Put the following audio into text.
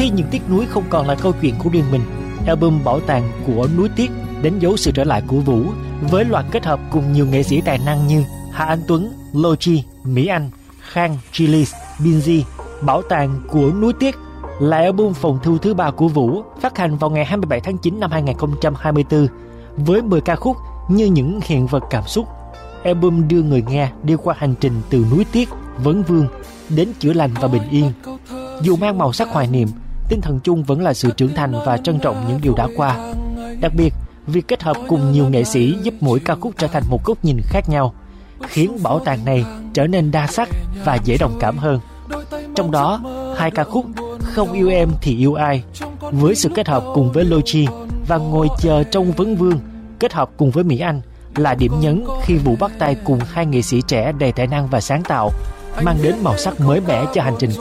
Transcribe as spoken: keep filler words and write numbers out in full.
Khi những tiếc nuối không còn là câu chuyện của riêng mình, album Bảo tàng của núi tiếc đánh dấu sự trở lại của Vũ với loạt kết hợp cùng nhiều nghệ sĩ tài năng như Hà Anh Tuấn, Logi, Mỹ Anh, Khang, Chillies, Binz. Bảo tàng của núi tiếc là album phòng thu thứ ba của Vũ, phát hành vào ngày hai mươi bảy tháng chín năm hai không hai tư với mười ca khúc như những hiện vật cảm xúc. Album đưa người nghe đi qua hành trình từ núi tiếc, vấn vương đến chữa lành và bình yên. Dù mang màu sắc hoài niệm, tinh thần chung vẫn là sự trưởng thành và trân trọng những điều đã qua. Đặc biệt, việc kết hợp cùng nhiều nghệ sĩ giúp mỗi ca khúc trở thành một góc nhìn khác nhau, khiến bảo tàng này trở nên đa sắc và dễ đồng cảm hơn. Trong đó, hai ca khúc Không yêu em thì yêu ai với sự kết hợp cùng với Logi và Ngồi chờ trong vấn vương kết hợp cùng với Mỹ Anh là điểm nhấn khi Vũ bắt tay cùng hai nghệ sĩ trẻ đầy tài năng và sáng tạo, mang đến màu sắc mới mẻ cho hành trình